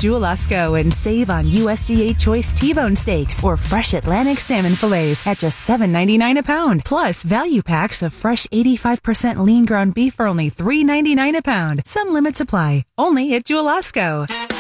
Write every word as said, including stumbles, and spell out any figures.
Jewel-Osco and save on U S D A choice T-bone steaks or fresh Atlantic salmon fillets at just seven ninety-nine a pound. Plus, value packs of fresh eighty-five percent lean ground beef for only three ninety-nine a pound. Some limits apply. Only at Jewel-Osco.